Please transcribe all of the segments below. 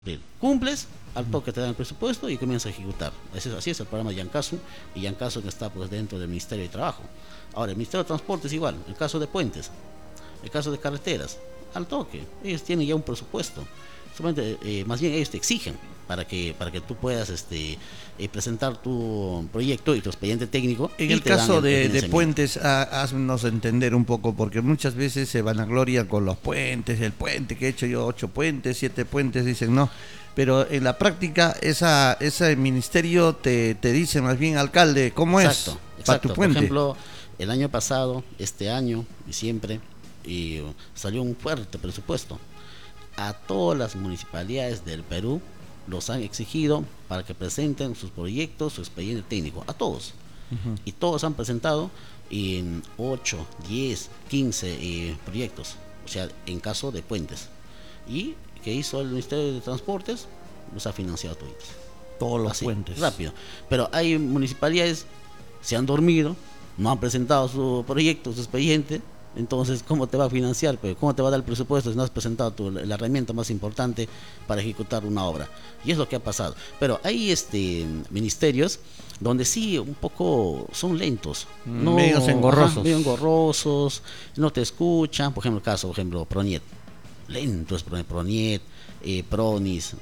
Cumples, al toque te dan el presupuesto y comienzas a ejecutar. Así es el programa de Yancasu, y Yancasu que está pues dentro del Ministerio de Trabajo. Ahora, el Ministerio de Transporte es igual, el caso de puentes, el caso de carreteras, al toque, ellos tienen ya un presupuesto. Solamente, más bien ellos te exigen para que tú puedas presentar tu proyecto y tu expediente técnico. En Y el te dan caso de financiamiento. puentes, haznos entender un poco, porque muchas veces se vanaglorian con los puentes, el puente que he hecho yo, 8 puentes, 7 puentes, dicen no. Pero en la práctica, ese ministerio te dice más bien, alcalde, ¿cómo Exacto, es para tu exacto. Por puente? ejemplo, el año pasado, este año y siempre, salió un fuerte presupuesto. A todas las municipalidades del Perú los han exigido para que presenten sus proyectos, su expediente técnico, a todos. Ujú. Y todos han presentado en 8, 10, 15 proyectos, o sea, en caso de puentes. ¿Y qué hizo el Ministerio de Transportes? Los ha financiado todos. Todos los Así, puentes. rápido. Pero hay municipalidades, se han dormido, no han presentado su proyecto, su expediente. Entonces, ¿cómo te va a financiar? Pues, ¿cómo te va a dar el presupuesto si no has presentado la herramienta más importante para ejecutar una obra? Y es lo que ha pasado. Pero hay ministerios donde sí un poco son lentos, no, Medios engorrosos. medio engorrosos, no te escuchan. Por ejemplo, el caso, por ejemplo, Proñet, lento es Proñet, Pronis,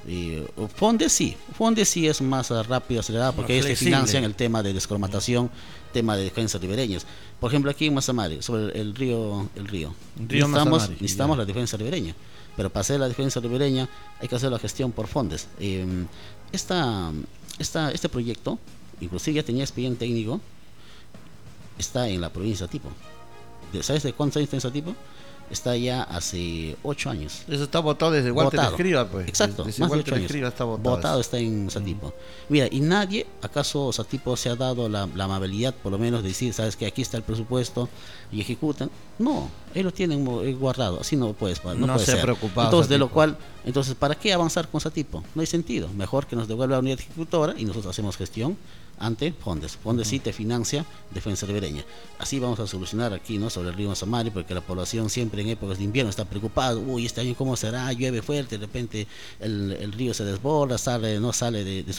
Fondes sí es más rápido, acelerado, porque Más ellos te flexible. financian el tema de descromatación, tema de defensas ribereñas. Por ejemplo, aquí en Mazamari, sobre el río, Mazamari, necesitamos ya. la defensa ribereña, pero para hacer la defensa ribereña hay que hacer la gestión por Fondes. Esta, este proyecto, inclusive ya tenía expediente técnico, está en la provincia tipo. ¿Sabes de cuántos años está en Satipo? Está ya hace 8 años. Eso está votado desde Walter Votado. Escriba, pues. Exacto, Desde más de Walter 8 años. Escriba está votado. Votado está en Satipo. Mira, y nadie, ¿acaso Satipo se ha dado la amabilidad, por lo menos, de decir, sabes que aquí está el presupuesto y ejecutan? No, ellos lo tienen guardado, así no puedes, no No puede se ha ser. preocupado Entonces, de lo Satipo. cual, entonces, ¿para qué avanzar con Satipo? No hay sentido. Mejor que nos devuelva la unidad ejecutora y nosotros hacemos gestión ante Fondes. Fondes sí te financia defensa ribereña. Así vamos a solucionar aquí, ¿no? Sobre el río Mazamari, porque la población siempre en épocas de invierno está preocupada. Uy, este año cómo será, llueve fuerte, de repente el río se desborda, no sale de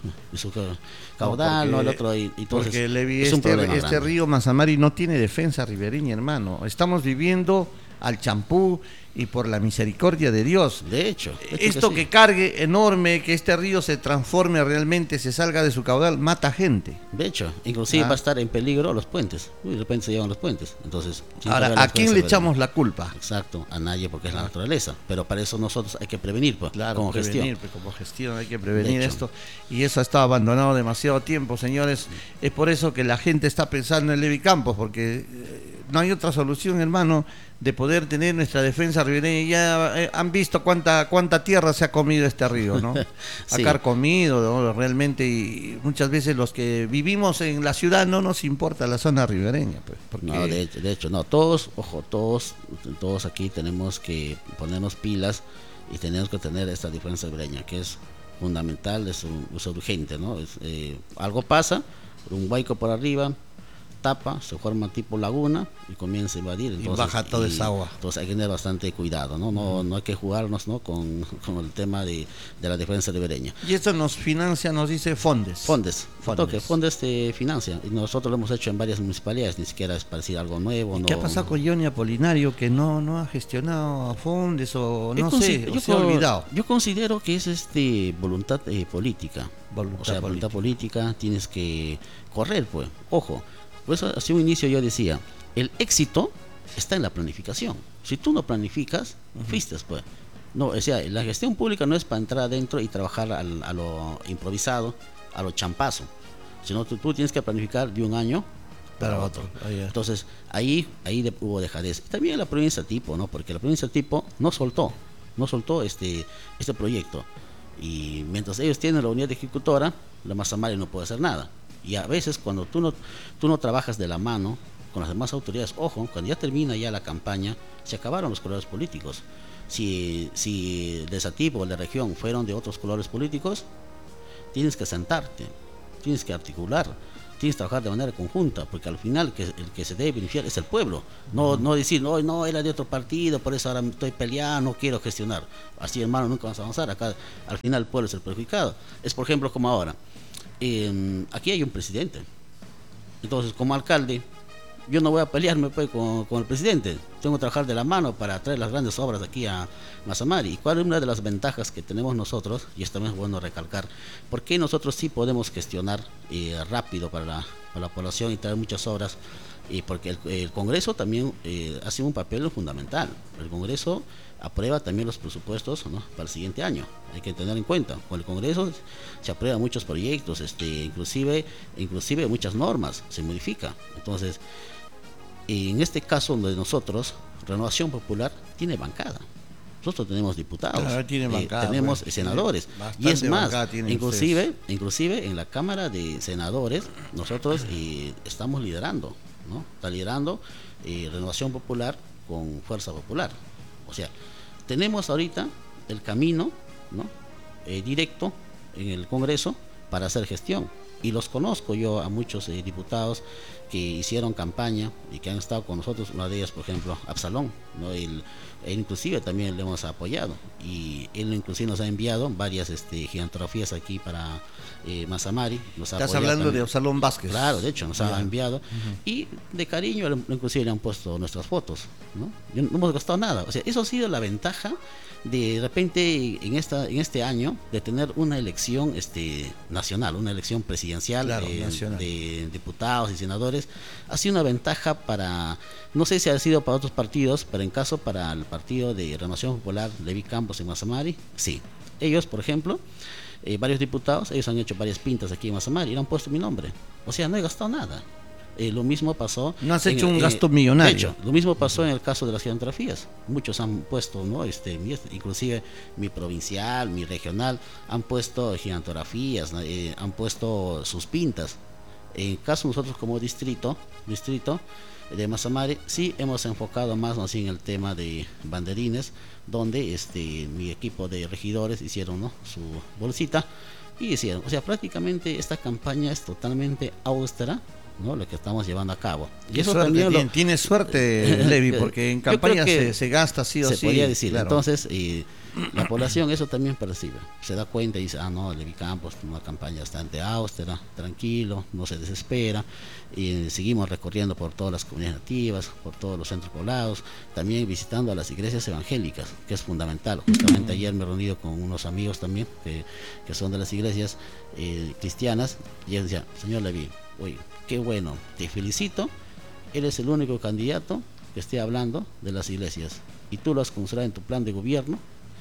su caudal, ¿no? El otro, y entonces porque Levi, es un problema este grande. río Mazamari no tiene defensa ribereña, hermano. Estamos viviendo al champú y por la misericordia de Dios. De hecho Esto sí. que cargue enorme, que este río se transforme realmente, se salga de su caudal, mata gente. De hecho, inclusive Ah. va a estar en peligro los puentes. Uy, de repente se llevan los puentes. Entonces, ¿quién paga Ahora, la ¿a quién defensa le ribereña? echamos la culpa? Exacto, a nadie, porque es la naturaleza. Pero para eso nosotros hay que prevenir, pues, Claro, como prevenir, gestión. pues, como gestión hay que prevenir De hecho. esto. Y eso ha estado abandonado demasiado tiempo, señores. Es por eso que la gente está pensando en Levi Campos, porque no hay otra solución, hermano, de poder tener nuestra defensa ribereña. Ya han visto cuánta tierra se ha comido este río, ¿no? Sí. Ha carcomido, ¿no? Realmente, y muchas veces los que vivimos en la ciudad no nos importa la zona ribereña, pues, porque No, de hecho, no, todos, ojo, todos aquí tenemos que ponernos pilas y tenemos que tener esta defensa ribereña, que es fundamental, es urgente, ¿no? Algo pasa, un huaico por arriba, tapa, se forma tipo laguna y comienza a invadir. Entonces, baja toda esa agua. Entonces hay que tener bastante cuidado, ¿no? No hay que jugarnos, ¿no? con el tema de la defensa ribereña. Y esto nos financia, nos dice Fondes. Fondes, Fondes. Fondes te financia y nosotros lo hemos hecho en varias municipalidades, ni siquiera es para decir algo nuevo. ¿Y qué ha pasado con Johnny Apolinario que no ha gestionado a Fondes o no sé, o se ha olvidado? Yo considero que es voluntad política. Voluntad política, tienes que correr, pues. Ojo, por eso hace un inicio yo decía, el éxito está en la planificación. Si tú no planificas, fuiste, pues. No, o sea, la gestión pública no es para entrar adentro y trabajar a lo improvisado, a lo champazo, sino tú tienes que planificar de un año para otro. Entonces, ahí hubo dejadez. También la provincia tipo, ¿no? Porque la provincia tipo no soltó este proyecto. Y mientras ellos tienen la unidad ejecutora, la Mazamari no puede hacer nada. Y a veces cuando tú no trabajas de la mano con las demás autoridades, ojo, cuando ya termina ya la campaña, se acabaron los colores políticos. Si de Satipo o de la región fueron de otros colores políticos, tienes que sentarte, tienes que articular, tienes que trabajar de manera conjunta, porque al final el que se debe beneficiar es el pueblo, no decir, no, era de otro partido, por eso ahora estoy peleando, no quiero gestionar. Así, hermano, nunca vamos a avanzar. Acá al final el pueblo es el perjudicado. Es, por ejemplo, como ahora, aquí hay un presidente, entonces como alcalde yo no voy a pelearme pues, con el presidente, tengo que trabajar de la mano para traer las grandes obras aquí a Mazamari. ¿Y cuál es una de las ventajas que tenemos nosotros? Y esto también es bueno recalcar, porque nosotros sí podemos gestionar rápido para la población y traer muchas obras, porque el Congreso también hace un papel fundamental. El Congreso aprueba también los presupuestos, ¿no?, para el siguiente año. Hay que tener en cuenta, con el Congreso se aprueban muchos proyectos, inclusive muchas normas se modifican. Entonces, en este caso de nosotros, Renovación Popular tiene bancada. Nosotros tenemos diputados, claro, bancada, tenemos senadores, y es más, inclusive en la Cámara de Senadores nosotros estamos liderando, ¿no? Está liderando Renovación Popular con Fuerza Popular. O sea, tenemos ahorita el camino, ¿no?, directo en el Congreso para hacer gestión. Y los conozco yo a muchos diputados que hicieron campaña y que han estado con nosotros. Una de ellas, por ejemplo, Absalón, ¿no? Él inclusive también le hemos apoyado, y él inclusive nos ha enviado varias gigantografías aquí para Mazamari. Estás hablando también de Absalón Vázquez. Claro, de hecho nos ha enviado, y de cariño inclusive le han puesto nuestras fotos, ¿no? No hemos gastado nada. O sea, eso ha sido la ventaja de repente en este año de tener una elección nacional, una elección presidencial, claro, nacional, de diputados y senadores. Ha sido una ventaja para, no sé si ha sido para otros partidos, pero en caso para el partido de Renovación Popular, Levi Campos en Mazamari, sí. Ellos, por ejemplo, varios diputados, ellos han hecho varias pintas aquí en Mazamari y le han puesto mi nombre. O sea, no he gastado nada. Lo mismo pasó. No has hecho un gasto millonario. De hecho, lo mismo pasó en el caso de las gigantografías. Muchos han puesto, ¿no? Inclusive mi provincial, mi regional, han puesto gigantografías, han puesto sus pintas. En caso nosotros como distrito de Mazamari, sí hemos enfocado más así en el tema de banderines, donde mi equipo de regidores hicieron, ¿no?, su bolsita y hicieron. O sea, prácticamente esta campaña es totalmente austera, ¿no?, lo que estamos llevando a cabo. Y eso también tiene suerte, Levi, porque en campaña se gasta sí o sí. Se podría decir, claro. Entonces, la población eso también percibe, se da cuenta y dice, no, Levi Campos, una campaña bastante austera, tranquilo, no se desespera, y seguimos recorriendo por todas las comunidades nativas, por todos los centros poblados, también visitando a las iglesias evangélicas, que es fundamental. Justamente ayer me he reunido con unos amigos también, que son de las iglesias cristianas, y ellos decían, señor Levi, oye, qué bueno, te felicito, eres el único candidato que esté hablando de las iglesias, y tú lo has considerado en tu plan de gobierno,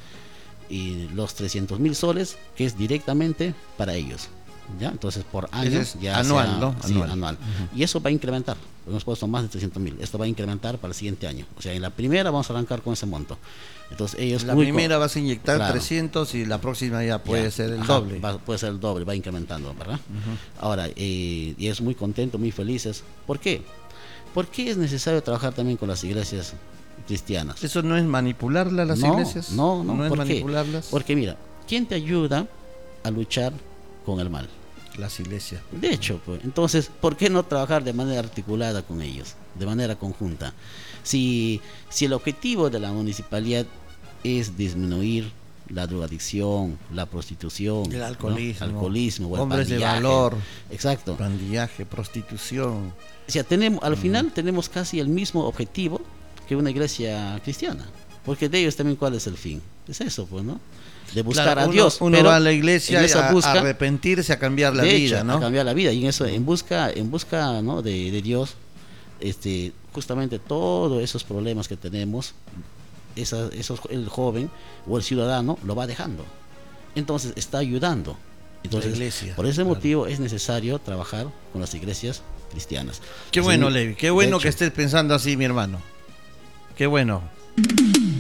y los 300.000 soles que es directamente para ellos, ¿ya? Entonces por año ya anual, ¿no? Sí, anual. Y eso va a incrementar, hemos puesto más de 300.000, esto va a incrementar para el siguiente año. O sea, en la primera vamos a arrancar con ese monto. Entonces ellos la primera vas a inyectar, claro, 300 y la próxima ya puede ser el doble. Puede ser el doble, va incrementando, ¿verdad? Ahora, y es muy contento, muy felices. ¿Por qué? Porque es necesario trabajar también con las iglesias cristianas. ¿Eso no es manipularlas las iglesias? No es ¿por manipularlas. Qué? Porque mira, ¿quién te ayuda a luchar con el mal? Las iglesias. De hecho, pues, entonces, ¿por qué no trabajar de manera articulada con ellos, de manera conjunta? Si el objetivo de la municipalidad es disminuir la drogadicción, la prostitución, el alcoholismo, ¿no?, alcoholismo, hombres de valor, exacto, bandillaje, prostitución. O sea, al final tenemos casi el mismo objetivo que una iglesia cristiana, porque de ellos también cuál es el fin, es eso, pues, ¿no? De buscar a Dios. Uno va a la iglesia a arrepentirse, a cambiar la vida, ¿no? A cambiar la vida, y en eso, en busca, ¿no?, de Dios, justamente todos esos problemas que tenemos, el joven o el ciudadano lo va dejando, entonces está ayudando. Entonces, iglesia, por ese motivo es necesario trabajar con las iglesias cristianas. Qué bueno, Levi, qué bueno que estés pensando así, mi hermano. Qué bueno.